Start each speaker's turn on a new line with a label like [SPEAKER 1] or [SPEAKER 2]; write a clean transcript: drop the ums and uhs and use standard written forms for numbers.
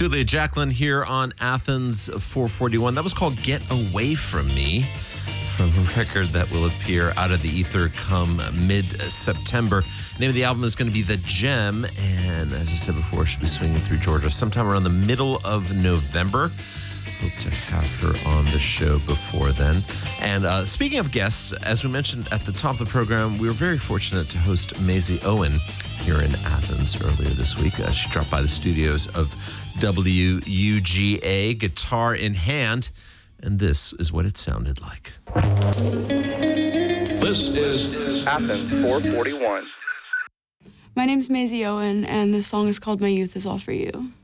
[SPEAKER 1] Julia Jacqueline here on Athens 441. That was called Get Away From Me, from a record that will appear out of the ether come mid-September. The name of the album is going to be The Gem, and as I said before, she'll be swinging through Georgia sometime around the middle of November. Hope to have her on the show before then. And speaking of guests, as we mentioned at the top of the program, we were very fortunate to host Maisie Owen here in Athens earlier this week. She dropped by the studios of WUGA, guitar in hand, and this is what it sounded like.
[SPEAKER 2] This is Athens 441.
[SPEAKER 3] My name's Maisie Owen, and this song is called My Youth Is All For You.